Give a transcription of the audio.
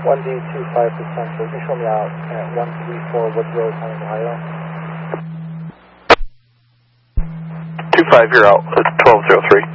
1D25 potential. You can show me out at 134 Wood Road, Huntington, Ohio. 25, you're out. It's 1203.